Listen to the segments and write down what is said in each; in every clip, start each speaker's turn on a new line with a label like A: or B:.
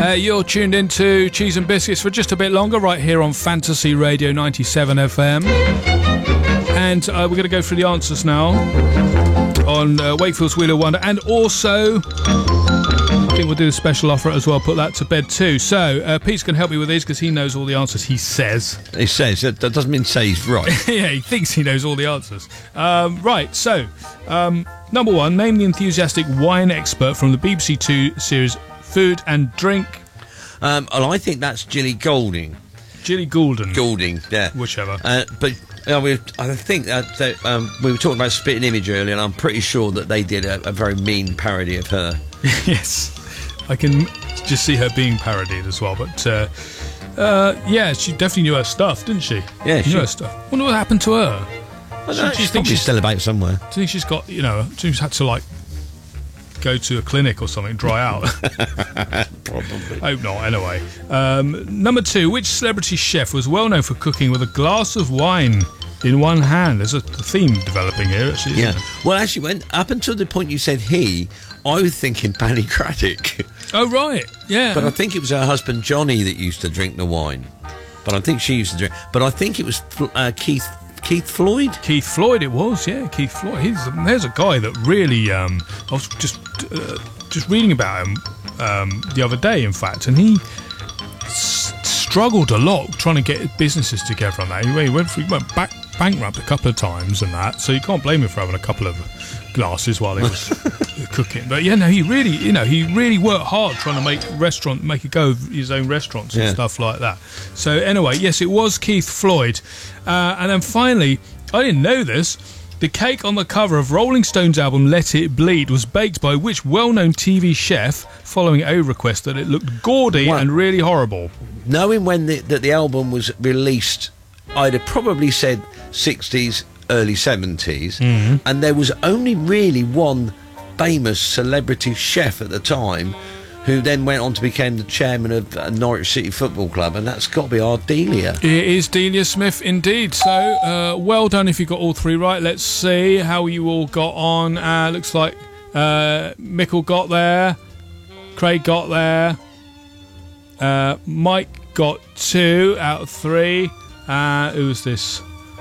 A: You're tuned into Cheese and Biscuits for just a bit longer right here on Fantasy Radio 97 FM. And we're going to go through the answers now on Wakefield's Wheel of Wonder. And also, I think we'll do a special offer as well, put that to bed too. So, Pete's going to help me with these because he knows all the answers, he says.
B: He says, that doesn't mean say he's right.
A: Yeah, he thinks he knows all the answers. Right, so, number one, name the enthusiastic wine expert from the BBC Two series Food and Drink.
B: Well, I think that's Gilly Goulding.
A: Gilly Goulding.
B: Goulding, yeah.
A: Whichever.
B: But I think that we were talking about Spitting Image earlier, and I'm pretty sure that they did a very mean parody of her.
A: Yes. I can just see her being parodied as well, but yeah, she definitely knew her stuff, didn't she?
B: Yeah,
A: she knew her stuff. I wonder what happened to her.
B: She's probably still about somewhere.
A: Do you think she's got, she's had to go to a clinic or something, dry out?
B: Probably.
A: Hope not, anyway. Number two, which celebrity chef was well known for cooking with a glass of wine in one hand? There's a theme developing here, actually, isn't there?
B: Well, actually, up until the point you said he, I was thinking Paddy Craddock.
A: Oh, right, yeah.
B: But I think it was her husband Johnny that used to drink the wine. But I think she used to drink. But I think it was Keith Floyd?
A: Keith Floyd it was, yeah, Keith Floyd. There's a guy that really, I was just reading about him the other day, in fact, and he struggled a lot trying to get businesses together on that. He went bankrupt a couple of times and that, so you can't blame him for having a couple of glasses while he was cooking. But yeah, no, he really worked hard trying to make a go of his own restaurants and stuff like that. So anyway, yes, it was Keith Floyd. And then finally, I didn't know this, the cake on the cover of Rolling Stone's album Let It Bleed was baked by which well-known TV chef following a request that it looked gaudy and really horrible?
B: Knowing when that the album was released, I'd have probably said 60s, early 70s, and there was only really one famous celebrity chef at the time who then went on to become the chairman of Norwich City Football Club, and that's got to be our Delia.
A: It is Delia Smith indeed. So well done if you got all three right. Let's see how you all got on. Looks like Mickle got there, Craig got there, Mike got 2 out of 3. Who was this?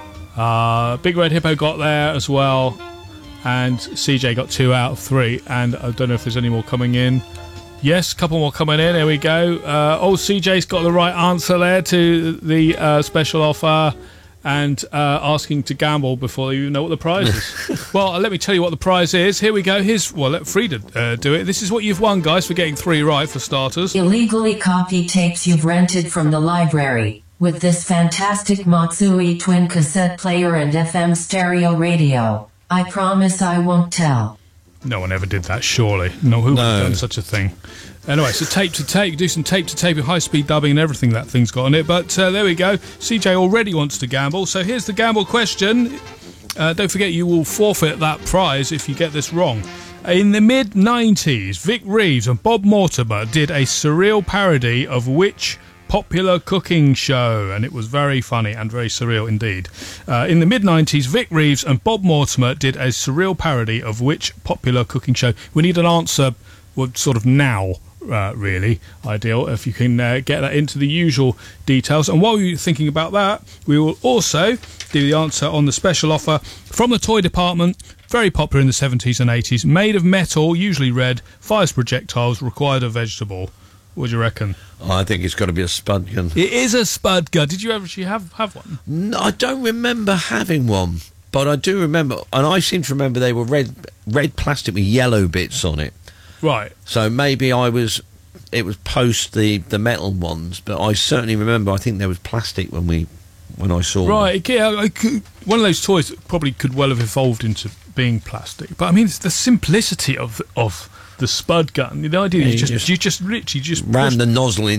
A: Big Red Hippo got there as well, and CJ got 2 out of 3, and I don't know if there's any more coming in. Yes, a couple more coming in. There we go. CJ's got the right answer there to the special offer, and asking to gamble before you know what the prize is. Well, let me tell you what the prize is. Here we go. Let Frida do it. This is what you've won, guys, for getting 3 right, for starters.
C: Illegally copy tapes you've rented from the library with this fantastic Matsui twin cassette player and FM stereo radio. I promise I won't tell.
A: No one ever did that, surely. No, who would have done such a thing? Anyway, so tape to tape, do some tape to tape with high-speed dubbing and everything that thing's got on it. But there we go. CJ already wants to gamble. So here's the gamble question. Don't forget you will forfeit that prize if you get this wrong. In the mid-90s, Vic Reeves and Bob Mortimer did a surreal parody of which popular cooking show? And it was very funny and very surreal indeed. In the mid-90s, Vic Reeves and Bob Mortimer did a surreal parody of which popular cooking show? We need an answer sort of now, really ideal, if you can get that into the usual details. And while you're thinking about that, we will also do the answer on the special offer from the toy department. Very popular in the 70s and 80s. Made of metal, usually red, fires projectiles, required a vegetable. What do you reckon?
B: I think it's got to be a spud gun.
A: It is a spud gun. Did you actually have one?
B: No, I don't remember having one, but I do remember, and I seem to remember they were red plastic with yellow bits on it.
A: Right.
B: So maybe it was post the metal ones, but I certainly remember, I think there was plastic when I saw
A: Right, yeah, one of those toys that probably could well have evolved into being plastic. But I mean, it's the simplicity of the spud gun. The idea is you just literally
B: ran the nozzle in